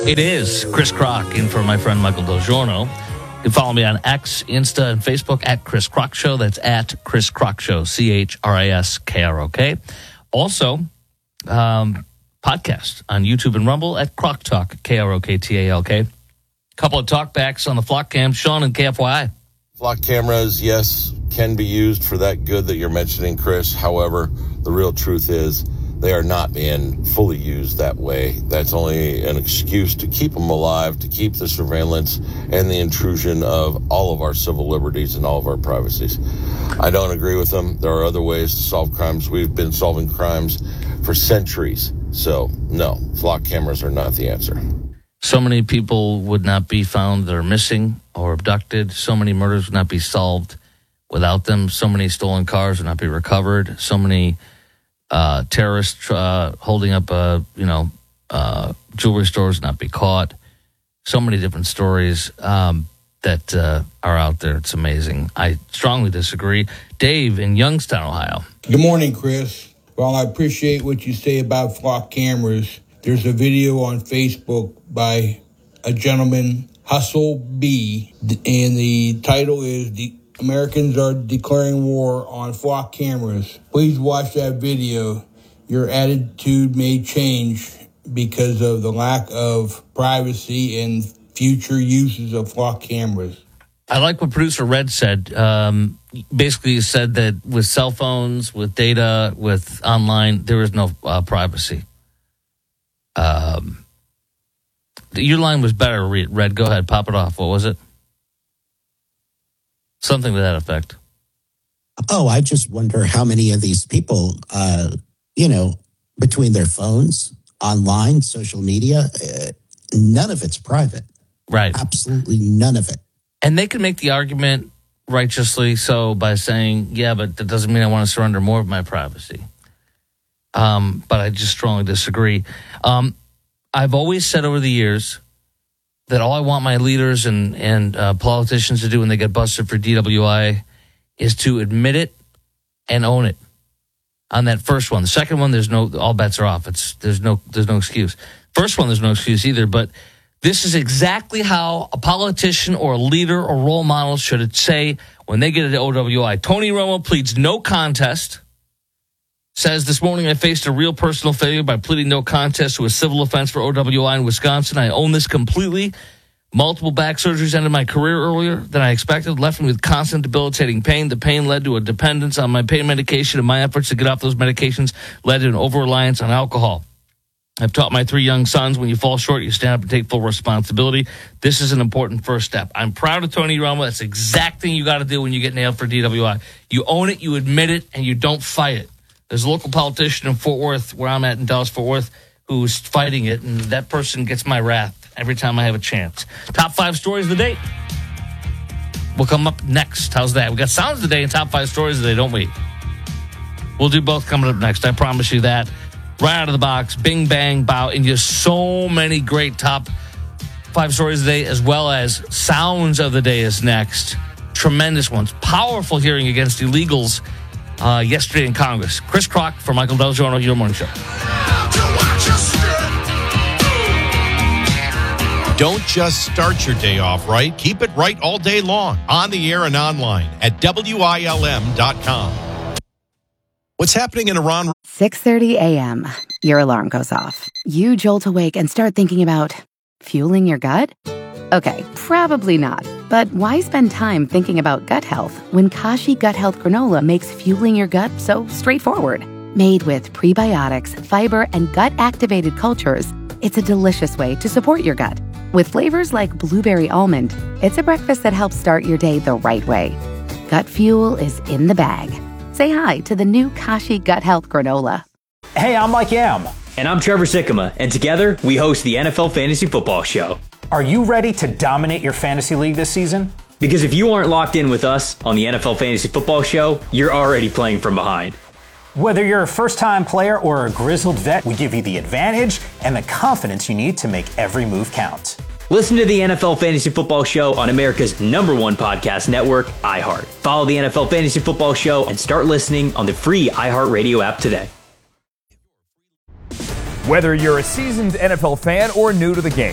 It is Chris Crock in for my friend Michael Del Giorno. You can follow me on X, Insta, and Facebook at Chris Crock Show. That's at Chris Crock Show, ChrisKrock. Also, podcast on YouTube and Rumble at Crock Talk, KROKTALK. Couple of talkbacks on the Flock Cam. Sean and KFYI. Flock cameras, yes, can be used for that good that you're mentioning, Chris. However, the real truth is they are not being fully used that way. That's only an excuse to keep them alive, to keep the surveillance and the intrusion of all of our civil liberties and all of our privacies. I don't agree with them. There are other ways to solve crimes. We've been solving crimes for centuries. So, no, flock cameras are not the answer. So many people would not be found that are missing or abducted. So many murders would not be solved without them. So many stolen cars would not be recovered. So many terrorists holding up, jewelry stores would not be caught. So many different stories that are out there. It's amazing. I strongly disagree. Dave in Youngstown, Ohio. Good morning, Chris. While I appreciate what you say about flock cameras, there's a video on Facebook by a gentleman, Hustle B, and the title is "The Americans Are Declaring War on Flock Cameras." Please watch that video. Your attitude may change because of the lack of privacy and future uses of flock cameras. I like what producer Red said. Basically, he said that with cell phones, with data, with online, there is no privacy. Your line was better, Red. Go ahead, pop it off. What was it? Something to that effect. Oh, I just wonder how many of these people, between their phones, online, social media, none of it's private. Right. Absolutely none of it. And they can make the argument righteously so by saying, yeah, but that doesn't mean I want to surrender more of my privacy. But I just strongly disagree. I've always said over the years that all I want my leaders and politicians to do when they get busted for DWI is to admit it and own it. On that first one, the second one, all bets are off. There's no excuse. First one, there's no excuse either. But this is exactly how a politician or a leader or role model should say when they get an OWI. Tony Romo pleads no contest. Says, this morning I faced a real personal failure by pleading no contest to a civil offense for OWI in Wisconsin. I own this completely. Multiple back surgeries ended my career earlier than I expected, left me with constant debilitating pain. The pain led to a dependence on my pain medication, and my efforts to get off those medications led to an over-reliance on alcohol. I've taught my 3 young sons, when you fall short, you stand up and take full responsibility. This is an important first step. I'm proud of Tony Romo. That's the exact thing you got to do when you get nailed for DWI. You own it, you admit it, and you don't fight it. There's a local politician in Fort Worth, where I'm at in Dallas-Fort Worth, who's fighting it, and that person gets my wrath every time I have a chance. Top 5 stories of the day will come up next. How's that? We got sounds of the day and top 5 stories of the day, don't we? We'll do both coming up next. I promise you that. Right out of the box, bing, bang, bow, and just so many great top 5 stories of the day, as well as sounds of the day is next. Tremendous ones. Powerful hearing against illegals yesterday in Congress. Chris Crock for Michael Del Giorno, your morning show. Don't just start your day off right. Keep it right all day long, on the air and online at WILM.com. What's happening in Iran? 6:30 a.m. Your alarm goes off. You jolt awake and start thinking about fueling your gut? Okay, probably not. But why spend time thinking about gut health when Kashi Gut Health Granola makes fueling your gut so straightforward? Made with prebiotics, fiber, and gut-activated cultures, it's a delicious way to support your gut. With flavors like blueberry almond, it's a breakfast that helps start your day the right way. Gut fuel is in the bag. Say hi to the new Kashi Gut Health Granola. Hey, I'm Mike Yam. And I'm Trevor Sikkema, and together we host the NFL Fantasy Football Show. Are you ready to dominate your fantasy league this season? Because if you aren't locked in with us on the NFL Fantasy Football Show, you're already playing from behind. Whether you're a first-time player or a grizzled vet, we give you the advantage and the confidence you need to make every move count. Listen to the NFL Fantasy Football Show on America's #1 podcast network, iHeart. Follow the NFL Fantasy Football Show and start listening on the free iHeartRadio app today. Whether you're a seasoned NFL fan or new to the game,